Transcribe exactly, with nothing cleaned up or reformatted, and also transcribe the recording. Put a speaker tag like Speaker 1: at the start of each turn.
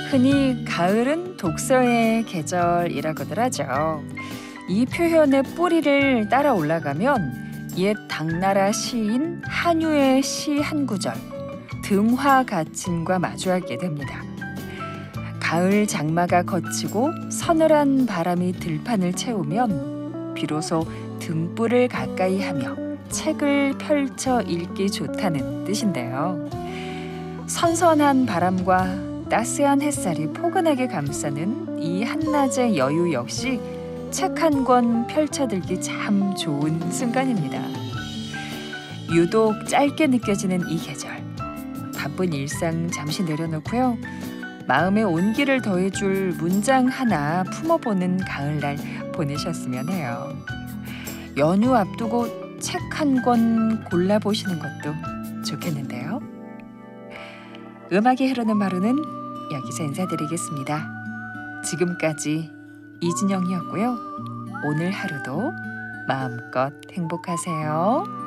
Speaker 1: 흔히 가을은 독서의 계절이라고들 하죠. 이 표현의 뿌리를 따라 올라가면 옛 당나라 시인 한유의 시 한 구절, 등화가침과 마주하게 됩니다. 가을 장마가 걷히고 서늘한 바람이 들판을 채우면 비로소 등불을 가까이 하며 책을 펼쳐 읽기 좋다는 뜻인데요. 선선한 바람과 따스한 햇살이 포근하게 감싸는 이 한낮의 여유 역시 책 한 권 펼쳐들기 참 좋은 순간입니다. 유독 짧게 느껴지는 이 계절. 바쁜 일상 잠시 내려놓고요. 마음의 온기를 더해줄 문장 하나 품어보는 가을날 보내셨으면 해요. 연휴 앞두고 책 한 권 골라보시는 것도 좋겠는데요. 음악이 흐르는 마루는 여기서 인사드리겠습니다. 지금까지 이진영이었고요. 오늘 하루도 마음껏 행복하세요.